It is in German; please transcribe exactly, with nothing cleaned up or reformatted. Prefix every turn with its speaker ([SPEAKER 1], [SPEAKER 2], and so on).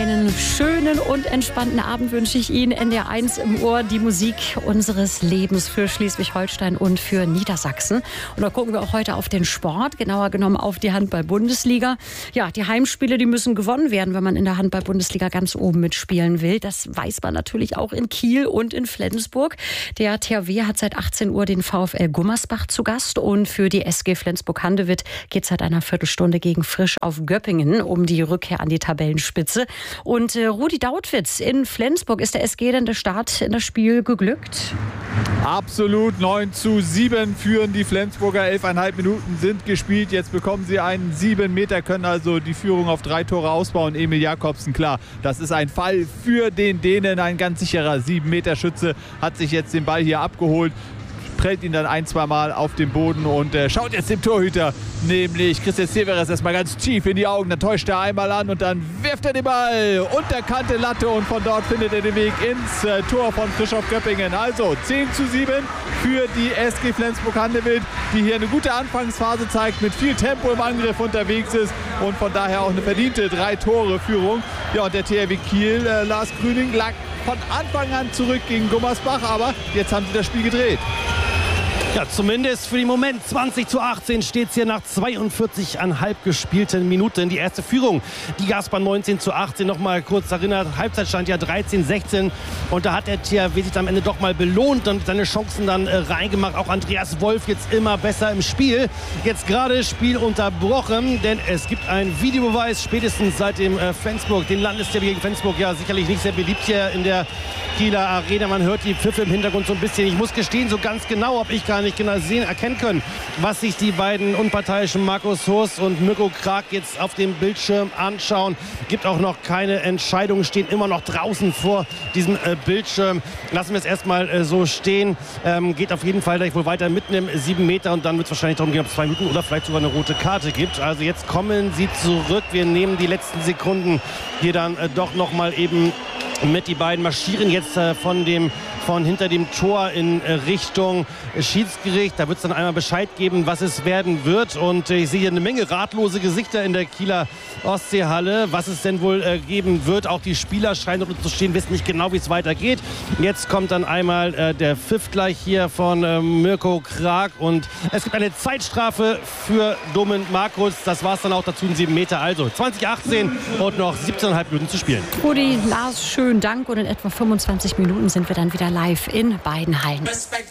[SPEAKER 1] Einen schönen und entspannten Abend wünsche ich Ihnen. N D R eins im Ohr, die Musik unseres Lebens für Schleswig-Holstein und für Niedersachsen. Und da gucken wir auch heute auf den Sport, genauer genommen auf die Handball-Bundesliga. Ja, die Heimspiele, die müssen gewonnen werden, wenn man in der Handball-Bundesliga ganz oben mitspielen will. Das weiß man natürlich auch in Kiel und in Flensburg. Der T H W hat seit achtzehn Uhr den VfL Gummersbach zu Gast. Und für die S G Flensburg-Handewitt geht es seit einer Viertelstunde gegen Frisch auf Göppingen um die Rückkehr an die Tabellenspitze. Und äh, Rudi Dautwitz in Flensburg, ist der S G denn der Start in das Spiel geglückt?
[SPEAKER 2] Absolut, neun zu sieben führen die Flensburger, elfeinhalb Minuten sind gespielt. Jetzt bekommen sie einen sieben Meter, können also die Führung auf drei Tore ausbauen. Emil Jakobsen, klar, das ist ein Fall für den Dänen, ein ganz sicherer sieben Meter Schütze, hat sich jetzt den Ball hier abgeholt. Prellt ihn dann ein, zwei Mal auf den Boden und äh, schaut jetzt dem Torhüter, nämlich Christian Severes, erstmal ganz tief in die Augen. Dann täuscht er einmal an und dann wirft er den Ball unter Kante Latte und von dort findet er den Weg ins äh, Tor von Frisch auf Göppingen. Also zehn zu sieben für die S G Flensburg-Handewitt, die hier eine gute Anfangsphase zeigt, mit viel Tempo im Angriff unterwegs ist und von daher auch eine verdiente Drei-Tore-Führung. Ja, und der T H W Kiel, äh, Lars Grüning, lag von Anfang an zurück gegen Gummersbach, aber jetzt haben sie das Spiel gedreht.
[SPEAKER 3] Ja, zumindest für den Moment. zwanzig zu achtzehn steht es hier nach zweiundvierzig Komma fünf gespielten Minuten. Die erste Führung, die gab es bei neunzehn zu achtzehn. Nochmal kurz erinnert, Halbzeitstand ja dreizehn sechzehn. Und da hat der T H W sich am Ende doch mal belohnt und seine Chancen dann äh, reingemacht. Auch Andreas Wolf jetzt immer besser im Spiel. Jetzt gerade Spiel unterbrochen, denn es gibt einen Videobeweis. Spätestens seit dem äh, Flensburg, dem Landesderby gegen Flensburg, ja sicherlich nicht sehr beliebt hier in der Kieler Arena. Man hört die Pfiffe im Hintergrund so ein bisschen. Ich muss gestehen, so ganz genau habe ich gar nicht genau sehen, erkennen können, was sich die beiden unparteiischen Markus Hurst und Mirko Krag jetzt auf dem Bildschirm anschauen. Gibt auch noch keine Entscheidungen, stehen immer noch draußen vor diesem äh, Bildschirm. Lassen wir es erstmal äh, so stehen. Ähm, geht auf jeden Fall gleich wohl weiter mit einem sieben Meter und dann wird es wahrscheinlich darum gehen, ob es zwei Minuten oder vielleicht sogar eine rote Karte gibt. Also jetzt kommen sie zurück. Wir nehmen die letzten Sekunden hier dann äh, doch noch mal eben mit. Die beiden marschieren jetzt äh, von dem von hinter dem Tor in äh, Richtung äh, Schiedsgericht. Da wird es dann einmal Bescheid geben, was es werden wird. Und äh, ich sehe hier eine Menge ratlose Gesichter in der Kieler Ostseehalle, was es denn wohl äh, geben wird. Auch die Spieler scheinen dort zu stehen, wissen nicht genau, wie es weitergeht. Jetzt kommt dann einmal äh, der Pfiff gleich hier von äh, Mirko Krag. Und es gibt eine Zeitstrafe für Domen Markus. Das war es dann auch dazu, ein sieben Meter. Also zwanzig achtzehn und noch siebzehn Komma fünf Minuten zu spielen.
[SPEAKER 1] Rudi, Lars, schönen Dank. Und in etwa fünfundzwanzig Minuten sind wir dann wieder live in beiden Hallen.
[SPEAKER 4] Respekt